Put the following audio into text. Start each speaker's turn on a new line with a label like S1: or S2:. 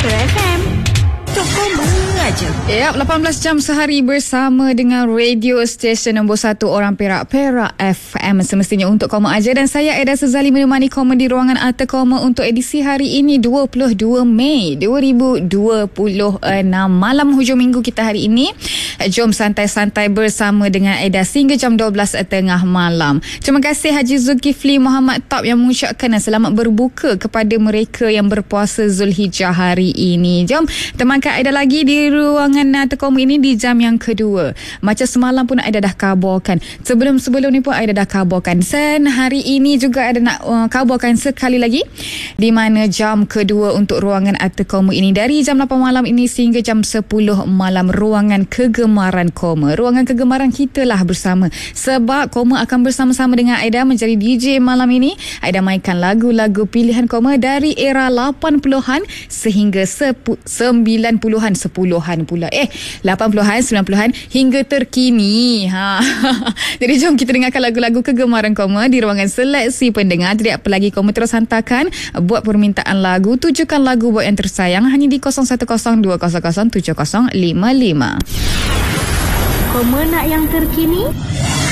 S1: FM. Koma aja.
S2: Yap, 18 jam sehari bersama dengan radio station nombor 1 orang Perak, Perak FM. Semestinya untuk Koma aja. Dan saya Aida Sezali menemani Koma di ruangan Arta Koma untuk edisi hari ini 22 Mei 2026. Malam hujung minggu kita hari ini. Jom santai-santai bersama dengan Aida sehingga jam 12.30 malam. Terima kasih Haji Zulkifli Muhammad Top yang mengucapkan selamat berbuka kepada mereka yang berpuasa Zulhijjah hari ini. Jom temankan Aida lagi di ruangan Arta Koma ini di jam yang kedua. Macam semalam pun Aida dah kabarkan. Sebelum ni pun Aida dah kabarkan. Dan hari ini juga ada nak kabarkan sekali lagi di mana jam kedua untuk ruangan Arta Koma ini dari jam 8 malam ini sehingga jam 10 malam. Ruangan kegemaran Koma. Ruangan kegemaran kita lah bersama. Sebab Koma akan bersama-sama dengan Aida menjadi DJ malam ini. Aida mainkan lagu-lagu pilihan Koma dari era 80-an sehingga 90-an, 10-an pula. 80-an, 90-an hingga terkini. Jadi jom kita dengarkan lagu-lagu kegemaran Koma di ruangan seleksi pendengar. Jadi apa lagi, Koma terus hantarkan buat permintaan lagu, tujukan lagu buat yang tersayang hanya di 0102007055.
S1: Koma nak yang terkini?